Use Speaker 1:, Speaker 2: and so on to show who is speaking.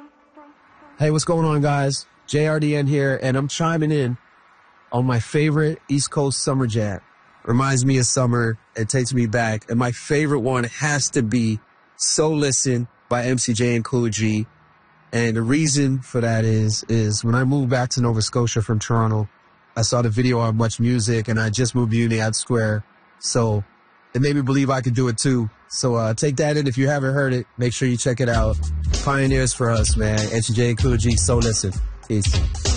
Speaker 1: Hey, what's going on, guys? JRDN here, and I'm chiming in on my favorite East Coast summer jam. Reminds me of summer. It takes me back. And my favorite one has to be So Listen by MCJ and Cool G. And the reason for that is when I moved back to Nova Scotia from Toronto, I saw the video on Much Music, and I just moved to Uniad Square. So it made me believe I could do it too. So take that in. If you haven't heard it, make sure you check it out. Pioneers for us, man. MCJ and Cool G, So Listen. Peace.